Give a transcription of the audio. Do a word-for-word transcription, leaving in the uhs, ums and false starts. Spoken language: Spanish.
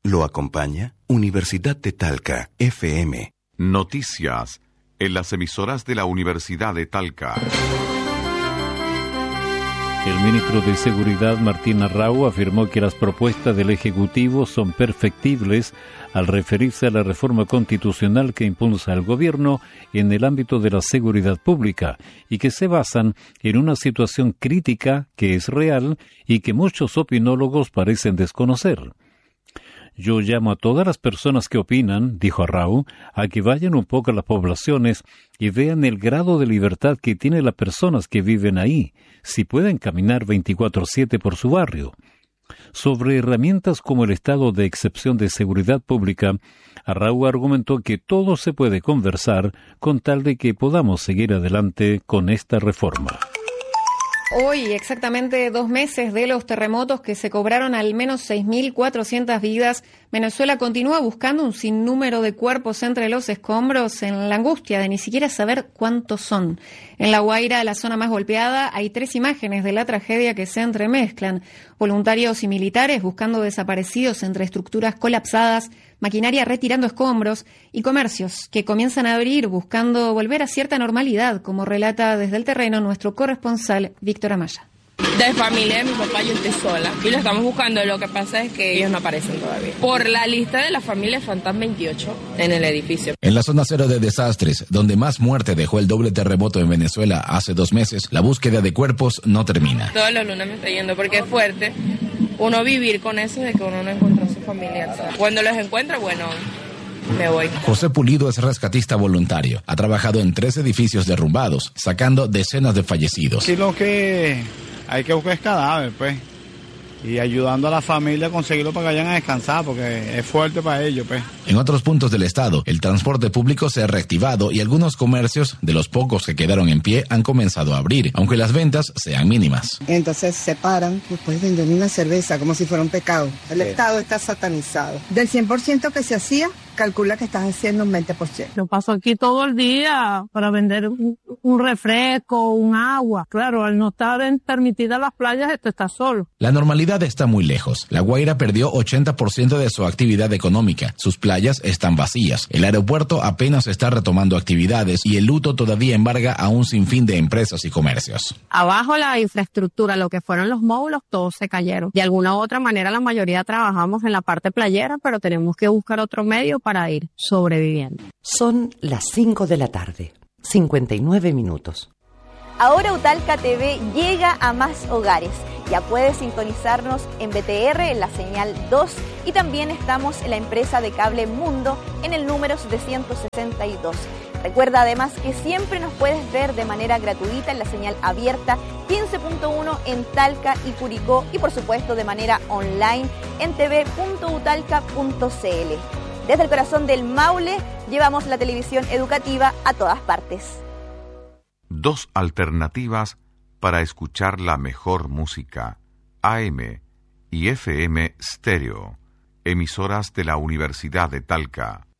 Lo acompaña Universidad de Talca, F M. Noticias en las emisoras de la Universidad de Talca. El ministro de Seguridad, Martín Arrau, afirmó que las propuestas del Ejecutivo son perfectibles al referirse a la reforma constitucional que impulsa el gobierno en el ámbito de la seguridad pública y que se basan en una situación crítica que es real y que muchos opinólogos parecen desconocer. Yo llamo a todas las personas que opinan, dijo Arrau, a que vayan un poco a las poblaciones y vean el grado de libertad que tienen las personas que viven ahí, si pueden caminar veinticuatro siete por su barrio. Sobre herramientas como el estado de excepción de seguridad pública, Arrau argumentó que todo se puede conversar con tal de que podamos seguir adelante con esta reforma. Hoy, exactamente dos meses de los terremotos que se cobraron al menos seis mil cuatrocientas vidas, Venezuela continúa buscando un sinnúmero de cuerpos entre los escombros en la angustia de ni siquiera saber cuántos son. En La Guaira, la zona más golpeada, hay tres imágenes de la tragedia que se entremezclan. Voluntarios y militares buscando desaparecidos entre estructuras colapsadas, maquinaria retirando escombros y comercios que comienzan a abrir buscando volver a cierta normalidad, como relata desde el terreno nuestro corresponsal Víctor Amaya. De familia de mi papá yo estoy sola y lo estamos buscando. Lo que pasa es que ellos no aparecen todavía. Por la lista de la familia faltan veintiocho en el edificio. En la zona cero de desastres, donde más muerte dejó el doble terremoto en Venezuela hace dos meses, la búsqueda de cuerpos no termina. Todos los lunes me está yendo porque es fuerte uno vivir con eso de que uno no encontró a su familia. Cuando los encuentra, bueno, me voy. José Pulido es rescatista voluntario. Ha trabajado en tres edificios derrumbados, sacando decenas de fallecidos. Sí, lo que hay que buscar es cadáver, pues, y ayudando a la familia a conseguirlo para que vayan a descansar, porque es fuerte para ellos, pues. En otros puntos del estado, el transporte público se ha reactivado y algunos comercios, de los pocos que quedaron en pie, han comenzado a abrir, aunque las ventas sean mínimas. Entonces se paran y pueden vender una cerveza como si fuera un pecado. El sí. Estado está satanizado. Del cien por ciento que se hacía, calcula que estás haciendo un veinte por ciento. Yo paso aquí todo el día para vender un, un refresco, un agua. Claro, al no estar en permitidas las playas, esto está solo. La normalidad está muy lejos. La Guaira perdió ochenta por ciento de su actividad económica. Sus playas están vacías. El aeropuerto apenas está retomando actividades y el luto todavía embarga a un sinfín de empresas y comercios. Abajo la infraestructura, lo que fueron los módulos, todos se cayeron. De alguna u otra manera, la mayoría trabajamos en la parte playera, pero tenemos que buscar otro medio para ir sobreviviendo. Son las cinco de la tarde, cincuenta y nueve minutos. Ahora Utalca T V llega a más hogares. Ya puedes sintonizarnos en B T R en la señal dos y también estamos en la empresa de cable Mundo en el número setecientos sesenta y dos. Recuerda además que siempre nos puedes ver de manera gratuita en la señal abierta quince punto uno en Talca y Curicó y por supuesto de manera online en t v punto utalca punto c l. Desde el corazón del Maule llevamos la televisión educativa a todas partes. Dos alternativas para escuchar la mejor música, A M y F M Stereo, emisoras de la Universidad de Talca.